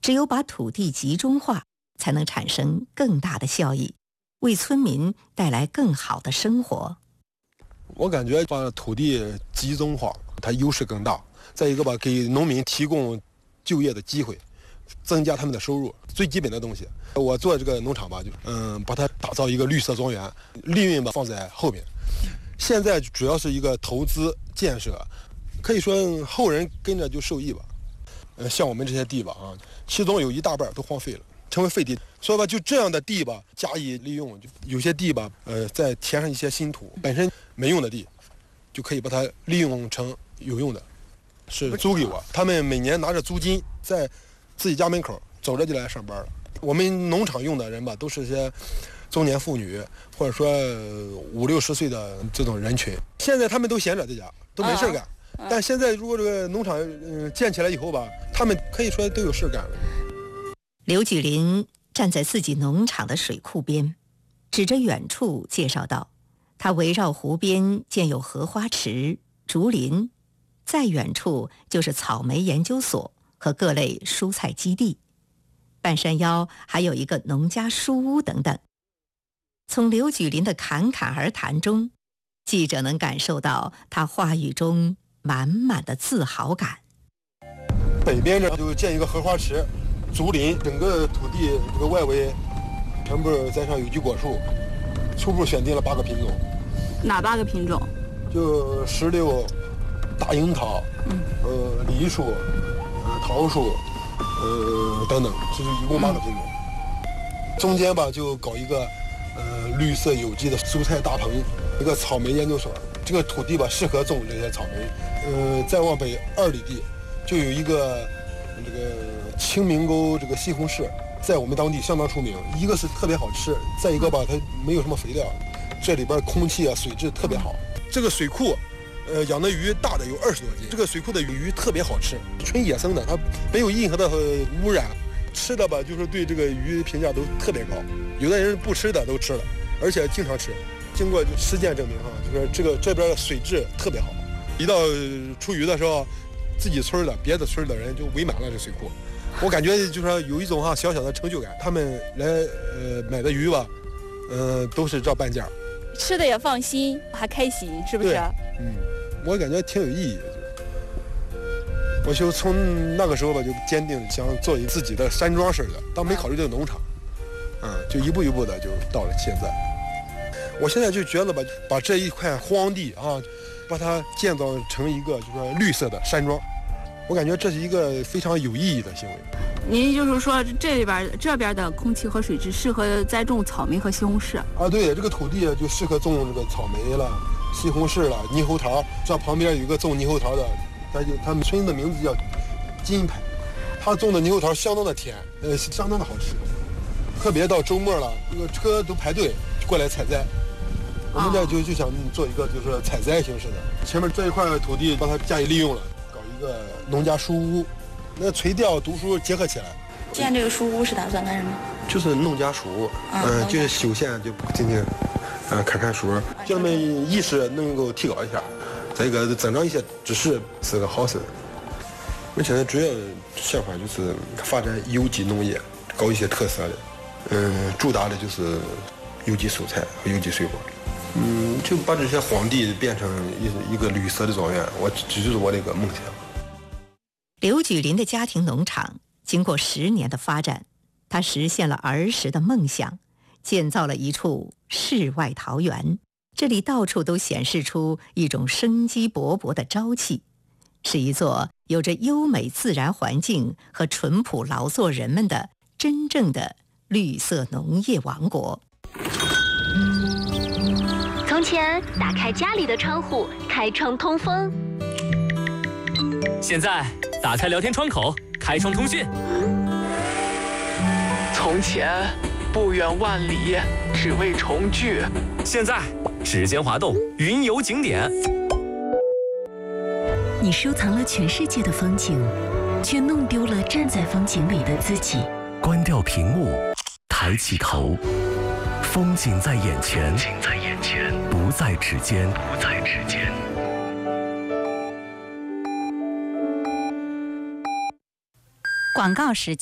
只有把土地集中化，才能产生更大的效益，为村民带来更好的生活。 我感觉把土地集中化，它优势更大。再一个吧，给农民提供就业的机会，增加他们的收入，最基本的东西。我做这个农场吧，就把它打造一个绿色庄园，利润吧放在后面。现在主要是一个投资建设，可以说后人跟着就受益吧。像我们这些地吧其中有一大半都荒废了，成为废地。所以吧，就这样的地吧加以利用，就有些地吧再填上一些新土，本身没用的地，就可以把它利用成有用的。是租给我，他们每年拿着租金在自己家门口走着就来上班了。我们农场用的人吧，都是些中年妇女，或者说50、60岁的这种人群。现在他们都闲着在家，都没事干。但现在如果这个农场建起来以后吧，他们可以说都有事干了。 刘举林站在自己农场的水库边，指着远处介绍道：“他围绕湖边建有荷花池、竹林。”再远处就是草莓研究所和各类蔬菜基地，半山腰还有一个农家书屋等等。从刘举林的侃侃而谈中，记者能感受到他话语中满满的自豪感。 北边呢就建一个荷花池、竹林，整个土地这个外围全部栽上有机果树，初步选定了8个品种。 哪8个品种？ 就石榴、大樱桃，梨树，桃树，等等，这是一共8个品种。中间吧就搞一个绿色有机的蔬菜大棚，一个草莓研究所。这个土地吧适合种这些草莓。再往北2里地就有一个这个清明沟这个西红柿，在我们当地相当出名。一个是特别好吃，再一个吧它没有什么肥料，这里边空气水质特别好。这个水库养的鱼大的有20多斤，这个水库的鱼特别好吃，纯野生的，它没有任何的污染。吃的吧，就是对这个鱼评价都特别高，有的人不吃的都吃了，而且经常吃。经过实践证明就是这边的水质特别好。一到出鱼的时候，自己村的、别的村的人就围满了这水库。我感觉就是说有一种小小的成就感。他们来买的鱼吧，都是照半价， 吃的也放心，还开心，是不是？ 我感觉挺有意义的。我就从那个时候吧，就坚定想做自己的山庄式的，但没考虑这个农场，就一步一步的就到了现在。我现在就觉得吧，把这一块荒地把它建造成一个就是说绿色的山庄，我感觉这是一个非常有意义的行为。 您就是说这边的空气和水质适合栽种草莓和西红柿对，这个土地就适合种这个草莓了、西红柿了、猕猴桃。这旁边有一个种猕猴桃的，他们村的名字叫金牌，他种的猕猴桃相当的甜，相当的好吃。特别到周末了，这个车都排队过来采摘。我们这就想做一个就是采摘形式的，前面这一块土地把它加以利用了，搞一个农家书屋，那垂钓读书结合起来。 建这个书屋是打算干什么？ 就是农家书屋，就是休闲就进行看看书，叫他们意识能够提高一下。再一个增长一些知识是个好事。我现在主要想法就是发展有机农业，搞一些特色的，主打的就是有机蔬菜和有机水果。就把这些荒地变成一个绿色的庄园，这就是我的一个梦想。 刘举林的家庭农场经过10年的发展，他实现了儿时的梦想，建造了一处世外桃源。这里到处都显示出一种生机勃勃的朝气，是一座有着优美自然环境和淳朴劳作人们的真正的绿色农业王国。 从前打开家里的窗户，开窗通风。 现在打开聊天窗口，开窗通讯。 从前不远万里，只为重聚。 现在指尖滑动，云游景点。 你收藏了全世界的风景，却弄丢了站在风景里的自己。 关掉屏幕，抬起头，风景在眼前，不在指尖。 广告时间。